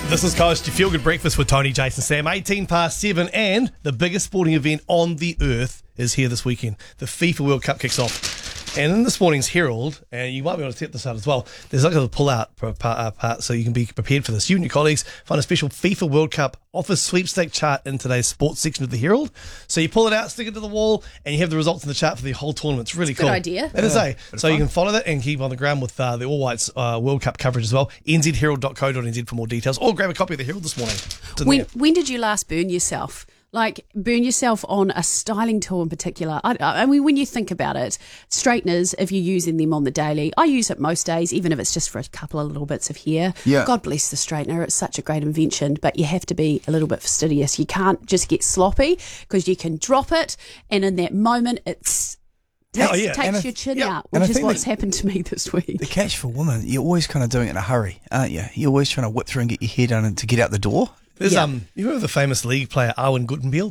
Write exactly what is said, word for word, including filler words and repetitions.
This is Coast, your feel-good breakfast with Tony, Jason, Sam. eighteen past seven, and the biggest sporting event on the earth is here this weekend. The FIFA World Cup kicks off. And in this morning's Herald, and you might be able to set this out as well, there's like a pull-out part, uh, part so you can be prepared for this. You and your colleagues find a special FIFA World Cup office sweepstake chart in today's sports section of the Herald. So you pull it out, stick it to the wall, and you have the results in the chart for the whole tournament. It's really That's a cool. good idea. It is, Yeah. eh? So you can follow that and keep on the ground with uh, the All Whites uh, World Cup coverage as well. n z herald dot co dot n z for more details, or grab a copy of the Herald this morning. It's in When, there. when did you last burn yourself? Like, burn yourself on a styling tool in particular. I, I mean, when you think about it, straighteners, if you're using them on the daily, I use it most days, even if it's just for a couple of little bits of hair. Yeah. God bless the straightener. It's such a great invention, but you have to be a little bit fastidious. You can't just get sloppy because you can drop it, and in that moment, it's Hell takes, yeah. takes And I- your chin yeah. out, And I which is think what's that- happened to me this week. The catch for women, you're always kind of doing it in a hurry, aren't you? You're always trying to whip through and get your hair done and to get out the door. There's, Yeah. um, you remember the famous league player Arwen Guttenbiel?